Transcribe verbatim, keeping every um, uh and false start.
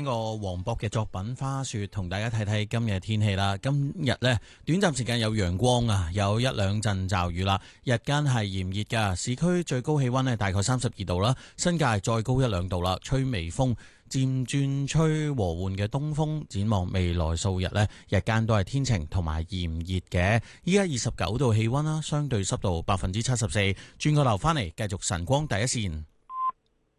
聽過黃渤嘅作品《花雪》，同大家睇睇今日嘅天氣啦。今日呢，短暫時間有陽光啊，有一兩陣驟雨啦。日間係炎熱㗎，市區最高氣溫呢大概三十二度啦，新界再高一兩度啦，吹微風，漸轉吹和緩嘅東風。展望未來數日呢，日間都係天晴同埋炎熱嘅。依家二十九度氣溫啦，相對濕度百分之七十四。轉個頭翻嚟，繼續晨光第一線。